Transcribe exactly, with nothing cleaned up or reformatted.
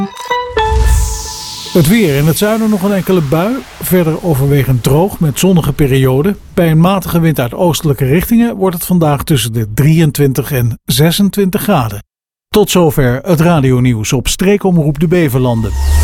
Het weer. In het zuiden nog een enkele bui. Verder overwegend droog met zonnige perioden. Bij een matige wind uit oostelijke richtingen wordt het vandaag tussen de drieëntwintig en zesentwintig graden. Tot zover het radionieuws op Streekomroep de Beverlanden.